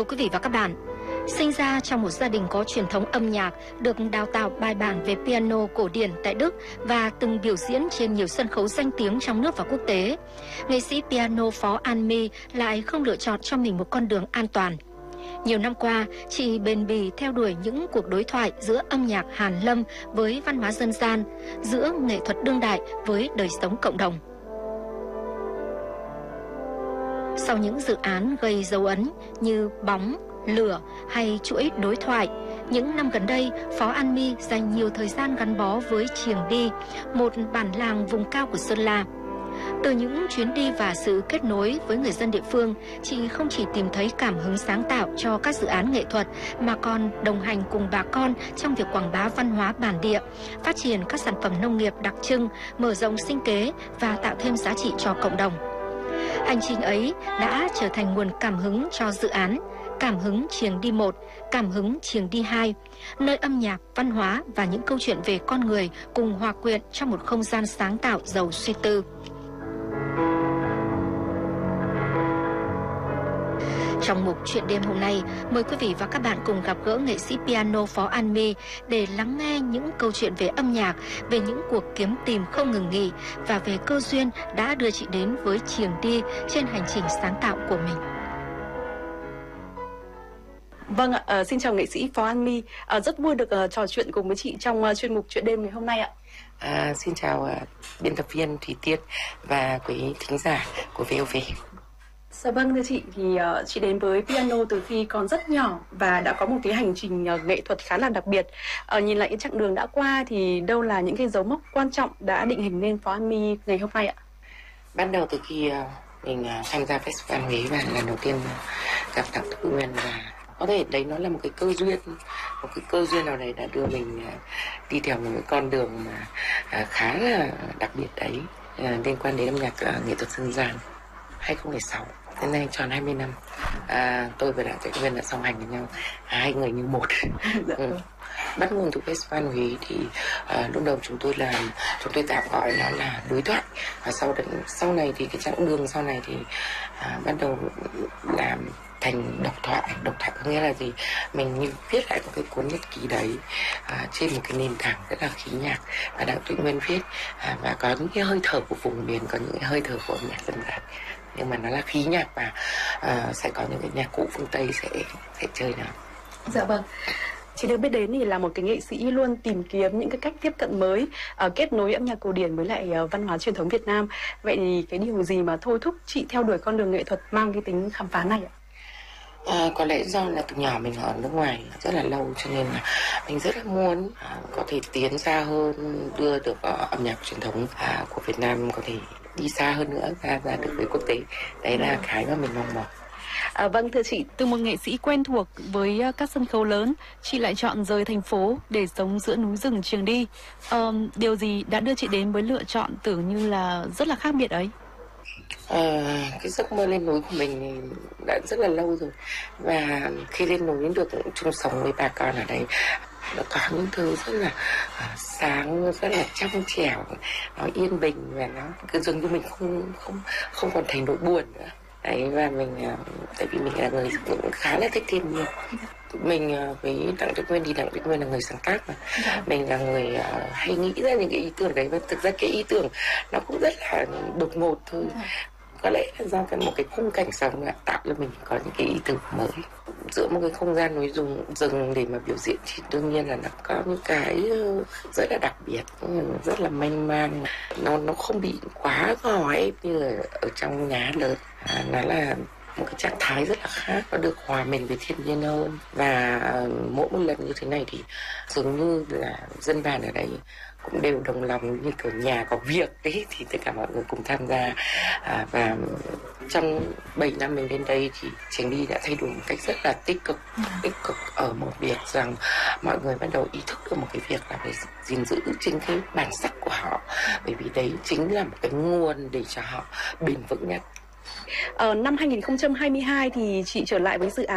Thưa quý vị và các bạn, sinh ra trong một gia đình có truyền thống âm nhạc, được đào tạo bài bản về piano cổ điển tại Đức và từng biểu diễn trên nhiều sân khấu danh tiếng trong nước và quốc tế, nghệ sĩ piano Phó An My lại không lựa chọn cho mình một con đường an toàn. Nhiều năm qua, chị bền bỉ theo đuổi những cuộc đối thoại giữa âm nhạc hàn lâm với văn hóa dân gian, giữa nghệ thuật đương đại với đời sống cộng đồng. Sau những dự án gây dấu ấn như Bóng, Lửa hay chuỗi đối thoại, những năm gần đây, Phó An My dành nhiều thời gian gắn bó với Chiềng Đi, một bản làng vùng cao của Sơn La. Từ những chuyến đi và sự kết nối với người dân địa phương, chị không chỉ tìm thấy cảm hứng sáng tạo cho các dự án nghệ thuật, mà còn đồng hành cùng bà con trong việc quảng bá văn hóa bản địa, phát triển các sản phẩm nông nghiệp đặc trưng, mở rộng sinh kế và tạo thêm giá trị cho cộng đồng. Hành trình ấy đã trở thành nguồn cảm hứng cho dự án Cảm hứng Chiềng Đi 1, Cảm hứng Chiềng Đi 2, nơi âm nhạc, văn hóa và những câu chuyện về con người cùng hòa quyện trong một không gian sáng tạo giàu suy tư. Trong mục Chuyện đêm hôm nay, mời quý vị và các bạn cùng gặp gỡ nghệ sĩ piano Phó An My để lắng nghe những câu chuyện về âm nhạc, về những cuộc kiếm tìm không ngừng nghỉ và về cơ duyên đã đưa chị đến với Chiềng Đi trên hành trình sáng tạo của mình. Vâng ạ, xin chào nghệ sĩ Phó An My, rất vui được trò chuyện cùng với chị trong chuyên mục Chuyện đêm ngày hôm nay ạ. Xin chào biên tập viên Thủy Tiên và quý thính giả của VOV. Dạ vâng, thưa chị, thì chị đến với piano từ khi còn rất nhỏ và đã có một cái hành trình nghệ thuật khá là đặc biệt. Nhìn lại cái chặng đường đã qua thì đâu là những cái dấu mốc quan trọng đã định hình nên Phó An My ngày hôm nay ạ? Ban đầu từ khi mình tham gia Festival Huế và lần đầu tiên gặp Đặng Đức Nguyên, và có thể đấy nó là một cái cơ duyên nào đấy đã đưa mình đi theo một cái con đường mà khá là đặc biệt đấy, liên quan đến âm nhạc nghệ thuật dân gian. 2006 đến nay tròn 20 năm, tôi và Đặng Đức Nguyên đã song hành với nhau, hai người như một. Bắt nguồn từ Festival Huế thì lúc đầu chúng tôi tạm gọi nó là đối thoại, và sau này thì cái chặng đường sau này thì bắt đầu làm thành độc thoại có nghĩa là gì? Mình như viết lại một cái cuốn nhật ký đấy trên một cái nền tảng rất là khí nhạc, và Đặng Đức Nguyên viết và có những cái hơi thở của vùng miền, có những cái hơi thở của âm nhạc dân gian, nhưng mà nó là khí nhạc và sẽ có những cái nhạc cụ phương Tây sẽ chơi nào. Dạ vâng. Chị được biết đến thì là một cái nghệ sĩ luôn tìm kiếm những cái cách tiếp cận mới, kết nối âm nhạc cổ điển với lại văn hóa truyền thống Việt Nam. Vậy thì cái điều gì mà thôi thúc chị theo đuổi con đường nghệ thuật mang cái tính khám phá này ạ? Có lẽ do là từ nhỏ mình ở nước ngoài rất là lâu, cho nên là mình rất là muốn có thể tiến xa hơn, đưa được âm nhạc truyền thống của Việt Nam có thể đi xa hơn nữa, ra được với quốc tế. Đấy là cái mà mình mong mỏi. Vâng, thưa chị, từ một nghệ sĩ quen thuộc với các sân khấu lớn, chị lại chọn rời thành phố để sống giữa núi rừng Chiềng Đi. Điều gì đã đưa chị đến với lựa chọn tưởng như là rất là khác biệt ấy? Cái giấc mơ lên núi của mình thì đã rất là lâu rồi, và khi lên núi được chung sống với bà con ở đây, nó có những thứ rất là sáng, rất là trong trẻo, nó yên bình, và nó cứ dường như mình không còn thấy nỗi buồn nữa. Đấy, và mình tại vì mình là người cũng khá là thích thiên nhiên. Mình với Đặng Đức Nguyên thì Đặng Đức Nguyên là người sáng tác mà. Mình là người hay nghĩ ra những cái ý tưởng đấy, và thực ra cái ý tưởng nó cũng rất là đột ngột thôi. Có lẽ là do một cái khung cảnh sống lại tạo cho mình có những cái ý tưởng mới. Giữa một cái không gian núi rừng để mà biểu diễn thì đương nhiên là nó có những cái rất là đặc biệt, rất là mênh mang. Nó không bị quá gò ép như ở trong nhà lớn. Nó là một cái trạng thái rất là khác, nó được hòa mình với thiên nhiên hơn. Và mỗi một lần như thế này thì dường như là dân bản ở đây cũng đều đồng lòng, như kiểu nhà có việc đấy, thì tất cả mọi người cùng tham gia. Và trong 7 năm mình đến đây thì Chiềng Đi đã thay đổi một cách rất là tích cực ở một việc rằng mọi người bắt đầu ý thức được một cái việc là phải gìn giữ chính cái bản sắc của họ, bởi vì đấy chính là một cái nguồn để cho họ bền vững nhất. Năm 2022 thì chị trở lại với dự án